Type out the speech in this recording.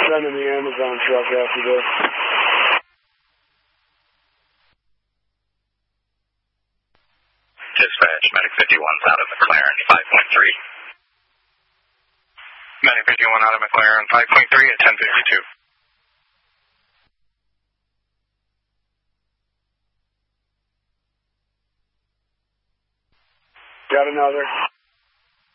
sending the Amazon truck after this. Dispatch, Medic 51's out of McLaren, 5.3. Medic 51 out of McLaren, 5.3 at 10:52. Got another.